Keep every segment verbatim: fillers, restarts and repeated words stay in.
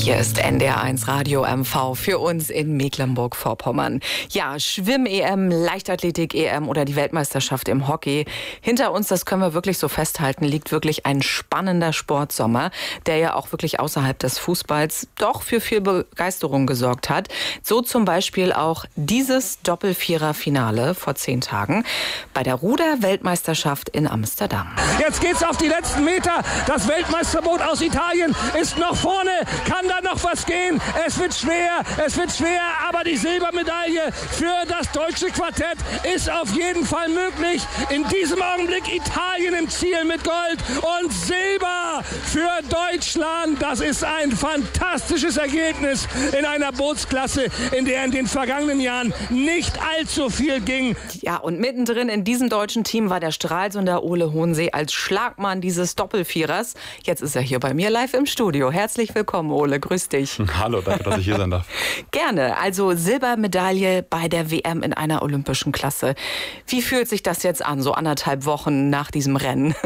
Hier ist N D R eins Radio M V für uns in Mecklenburg-Vorpommern. Ja, Schwimm-E M, Leichtathletik-E M oder die Weltmeisterschaft im Hockey. Hinter uns, das können wir wirklich so festhalten, liegt wirklich ein spannender Sportsommer, der ja auch wirklich außerhalb des Fußballs doch für viel Begeisterung gesorgt hat. So zum Beispiel auch dieses Doppelvierer-Finale vor zehn Tagen bei der Ruder-Weltmeisterschaft in Amsterdam. Jetzt geht's auf die letzten Meter. Das Weltmeisterboot aus Italien ist noch vorne. Kann da noch was gehen? Es wird schwer, es wird schwer, aber die Silbermedaille für das deutsche Quartett ist auf jeden Fall möglich. In diesem Augenblick Italien im Ziel mit Gold und Silber für Deutschland. Das ist ein fantastisches Ergebnis in einer Bootsklasse, in der in den vergangenen Jahren nicht allzu viel ging. Ja, und mittendrin in diesem deutschen Team war der Stralsunder Ole Hohensee als Schlagmann dieses Doppelvierers. Jetzt ist er hier bei mir live im Studio. Herzlich willkommen, Ole. Grüß dich. Hallo, danke, dass ich hier sein darf. Gerne. Also Silbermedaille bei der W M in einer olympischen Klasse. Wie fühlt sich das jetzt an, so anderthalb Wochen nach diesem Rennen?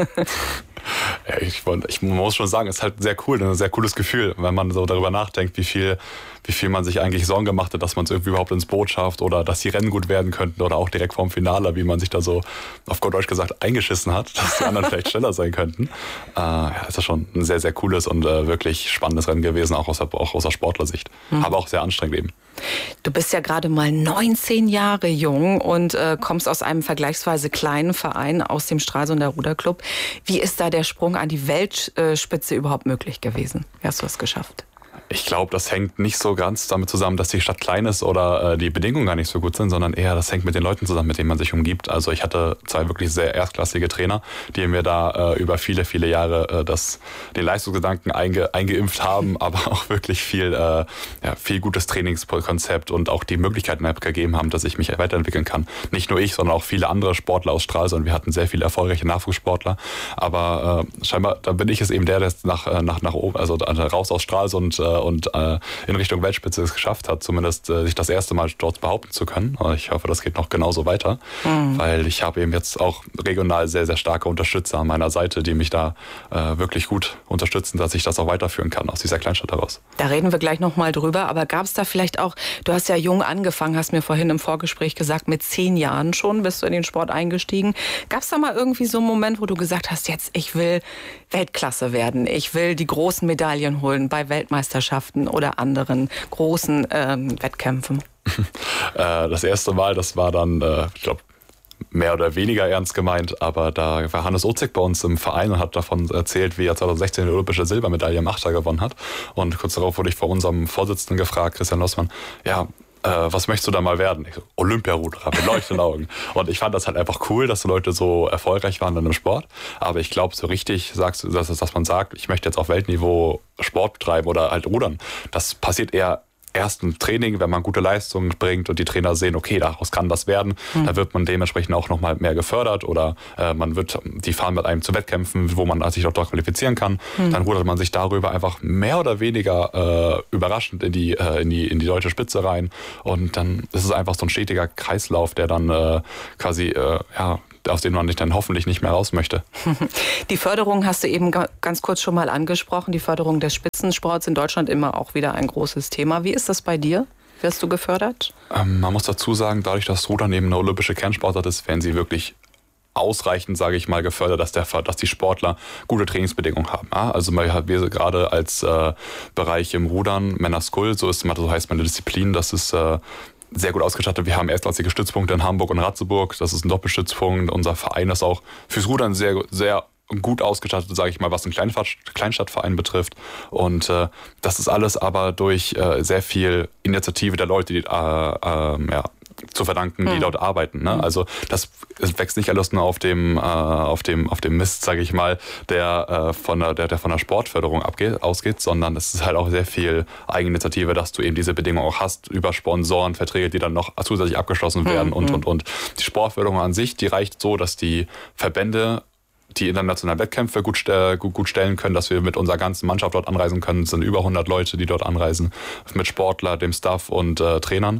Ja, ich, ich muss schon sagen, es ist halt sehr cool, ein sehr cooles Gefühl, wenn man so darüber nachdenkt, wie viel, wie viel man sich eigentlich Sorgen gemacht hat, dass man es irgendwie überhaupt ins Boot schafft oder dass die Rennen gut werden könnten oder auch direkt vorm Finale, wie man sich da so auf gut Deutsch gesagt eingeschissen hat, dass die anderen vielleicht schneller sein könnten. Äh, ja, ist das schon ein sehr, sehr cooles und äh, wirklich spannendes Rennen gewesen, auch aus, auch aus der Sportlersicht. Mhm. Aber auch sehr anstrengend eben. Du bist ja gerade mal neunzehn Jahre jung und äh, kommst aus einem vergleichsweise kleinen Verein aus dem Stralsunder Ruderclub. Wie ist da der Sprung an die Weltspitze überhaupt möglich gewesen? Wie hast du es geschafft? Ich glaube, das hängt nicht so ganz damit zusammen, dass die Stadt klein ist oder äh, die Bedingungen gar nicht so gut sind, sondern eher, das hängt mit den Leuten zusammen, mit denen man sich umgibt. Also ich hatte zwei wirklich sehr erstklassige Trainer, die mir da äh, über viele, viele Jahre äh, das, den Leistungsgedanken einge, eingeimpft haben, aber auch wirklich viel, äh, ja, viel gutes Trainingskonzept und auch die Möglichkeiten gegeben haben, dass ich mich weiterentwickeln kann. Nicht nur ich, sondern auch viele andere Sportler aus Stralsund. Wir hatten sehr viele erfolgreiche Nachwuchssportler, aber äh, scheinbar, da bin ich es eben der, der es nach, nach, nach oben, also raus aus Stralsund äh, und äh, in Richtung Weltspitze es geschafft hat, zumindest äh, sich das erste Mal dort behaupten zu können. Ich hoffe, das geht noch genauso weiter, mhm. weil ich habe eben jetzt auch regional sehr, sehr starke Unterstützer an meiner Seite, die mich da äh, wirklich gut unterstützen, dass ich das auch weiterführen kann aus dieser Kleinstadt heraus. Da reden wir gleich nochmal drüber, aber gab es da vielleicht auch, du hast ja jung angefangen, hast mir vorhin im Vorgespräch gesagt, mit zehn Jahren schon bist du in den Sport eingestiegen. Gab es da mal irgendwie so einen Moment, wo du gesagt hast, jetzt ich will Weltklasse werden, ich will die großen Medaillen holen bei Weltmeisterschaften oder anderen großen ähm, Wettkämpfen? Das erste Mal, das war dann, äh, ich glaube, mehr oder weniger ernst gemeint, aber da war Hannes Ozek bei uns im Verein und hat davon erzählt, wie er zwanzig sechzehn die olympische Silbermedaille im Achter gewonnen hat. Und kurz darauf wurde ich von unserem Vorsitzenden gefragt, Christian Lossmann, ja, Äh, was möchtest du da mal werden? Ich so, Olympiaruderer mit leuchtenden Augen. Und ich fand das halt einfach cool, dass die Leute so erfolgreich waren in dem Sport. Aber ich glaube, so richtig sagst du, dass, dass man sagt, ich möchte jetzt auf Weltniveau Sport betreiben oder halt rudern. Das passiert eher erst im Training, wenn man gute Leistungen bringt und die Trainer sehen, okay, daraus kann was werden, mhm. dann wird man dementsprechend auch nochmal mehr gefördert oder äh, man wird, die fahren mit einem zu Wettkämpfen, wo man sich auch dort qualifizieren kann. Mhm. Dann rudert man sich darüber einfach mehr oder weniger äh, überraschend in die, äh, in die, in die deutsche Spitze rein und dann ist es einfach so ein stetiger Kreislauf, der dann äh, quasi, äh, ja, aus dem man nicht dann hoffentlich nicht mehr raus möchte. Die Förderung hast du eben ganz kurz schon mal angesprochen. Die Förderung des Spitzensports in Deutschland immer auch wieder ein großes Thema. Wie ist das bei dir? Wirst du gefördert? Ähm, man muss dazu sagen, dadurch, dass Rudern eben eine olympische Kernsportart ist, werden sie wirklich ausreichend, sage ich mal, gefördert, dass, der, dass die Sportler gute Trainingsbedingungen haben. Also wir gerade als äh, Bereich im Rudern, Männer-Skull, so, ist, so heißt meine Disziplin, das ist äh, sehr gut ausgestattet. Wir haben erstklassige Stützpunkte in Hamburg und Ratzeburg. Das ist ein Doppelstützpunkt. Unser Verein ist auch fürs Rudern sehr, sehr gut ausgestattet, sage ich mal, was einen Kleinstadtverein betrifft. Und äh, das ist alles aber durch äh, sehr viel Initiative der Leute, die äh, äh, ja, zu verdanken, die mhm. dort arbeiten. Ne? Also das wächst nicht alles nur auf dem, äh, auf dem, auf dem Mist, sage ich mal, der, äh, von der, der, der von der Sportförderung abgeht, ausgeht, sondern es ist halt auch sehr viel Eigeninitiative, dass du eben diese Bedingungen auch hast über Sponsoren, Verträge, die dann noch zusätzlich abgeschlossen werden mhm. und, und, und. Die Sportförderung an sich, die reicht so, dass die Verbände die internationalen Wettkämpfe gut, gut, gut stellen können, dass wir mit unserer ganzen Mannschaft dort anreisen können. Es sind über hundert Leute, die dort anreisen, mit Sportler, dem Staff und äh, Trainern.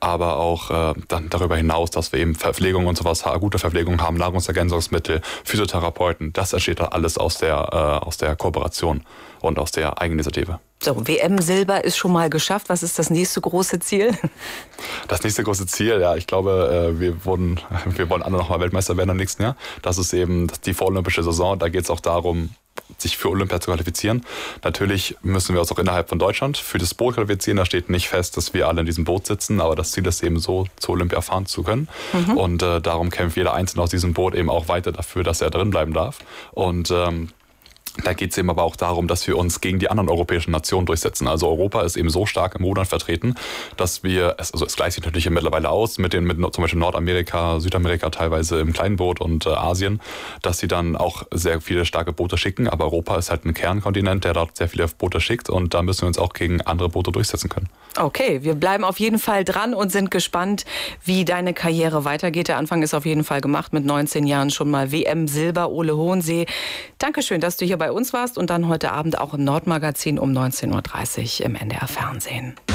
aber auch äh, dann darüber hinaus, dass wir eben Verpflegung und sowas, gute Verpflegung haben, Nahrungsergänzungsmittel, Physiotherapeuten. Das entsteht alles aus der, äh, aus der Kooperation und aus der Eigeninitiative. So, W M-Silber ist schon mal geschafft. Was ist das nächste große Ziel? Das nächste große Ziel, ja, ich glaube, wir, wurden, wir wollen alle nochmal Weltmeister werden im nächsten Jahr. Das ist eben die vorolympische Saison. Da geht es auch darum, sich für Olympia zu qualifizieren. Natürlich müssen wir uns auch innerhalb von Deutschland für das Boot qualifizieren. Da steht nicht fest, dass wir alle in diesem Boot sitzen, aber das Ziel ist eben so, zur Olympia fahren zu können. Mhm. Und äh, darum kämpft jeder Einzelne aus diesem Boot eben auch weiter dafür, dass er drin bleiben darf. Und ähm, da geht es eben aber auch darum, dass wir uns gegen die anderen europäischen Nationen durchsetzen. Also Europa ist eben so stark im Rudern vertreten, dass wir, also es gleicht sich natürlich mittlerweile aus mit den, mit zum Beispiel Nordamerika, Südamerika teilweise im Kleinboot und äh, Asien, dass sie dann auch sehr viele starke Boote schicken. Aber Europa ist halt ein Kernkontinent, der dort sehr viele Boote schickt und da müssen wir uns auch gegen andere Boote durchsetzen können. Okay, wir bleiben auf jeden Fall dran und sind gespannt, wie deine Karriere weitergeht. Der Anfang ist auf jeden Fall gemacht, mit neunzehn Jahren schon mal W M-Silber, Ole Hohensee. Dankeschön, dass du hier bei uns warst und dann heute Abend auch im Nordmagazin um neunzehn Uhr dreißig im N D R Fernsehen.